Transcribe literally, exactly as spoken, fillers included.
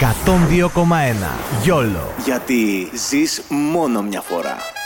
εκατόν δύο κόμμα ένα. γιόλο. Γιατί ζεις μόνο μια φορά.